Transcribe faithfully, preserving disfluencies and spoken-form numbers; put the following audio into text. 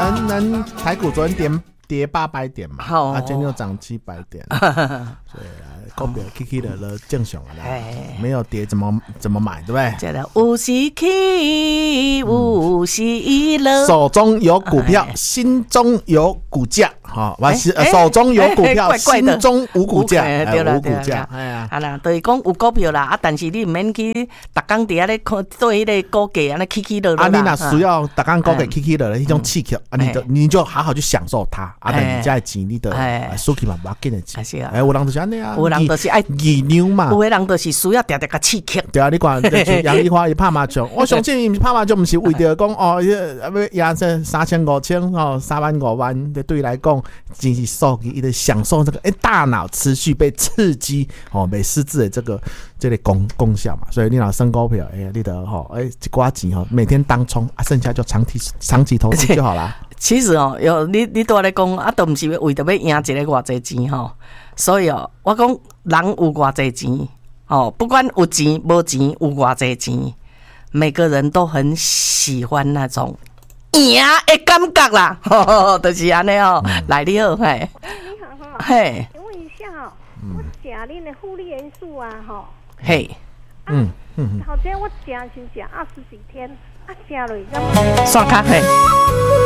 能能台股昨天跌跌八百点嘛， 好、 啊，今天又涨七百点，所以啊，股票起起落落正常啦，没有跌怎么怎么买，对不对？ 这个有时起，有时落， 手中有股票，心中有股价，哈，完是手中有股票，心中无股价， 对啦无股价，哎呀， 啊啦，就是讲有股票啦，啊，但是你唔免去逐工伫遐咧看对迄个股价安尼起起落落啦。 啊，你若需要逐工股价起起落落，迄种刺激，啊，你就你就好好去享受它，啊，但你家的钱你的输去嘛，不要紧的钱。哎，有人就是安尼啊， 有人就是爱热闹嘛， 有的人就是需要定定甲刺激。 对啊，你看杨丽花伊拍麻将，我相信伊拍麻将毋是为着讲哦，要赢这三千五千哦，三万五万，对伊来讲，真是数据伊的享受这个哎大脑持续被刺激哦，被失智的这个这个功功效嘛，所以你若升股票，哎，你得吼哎一寡钱吼，每天当冲啊，剩下就长期长期投资就好啦。 其实哦，有你你拄仔咧讲啊，都毋是为着要赢一个偌济钱吼，所以哦，我讲人有偌济钱哦，不管有钱无钱，有偌济钱，每个人都很喜欢那种赢的感觉啦，吼，就是安尼哦。来你好，嘿， 你好哈， 嘿， 请问一下哦，我食恁的护理元素啊，吼， 嘿， 嗯嗯， 好像我食先食二十几天，啊，食落咁。 刷卡嘿。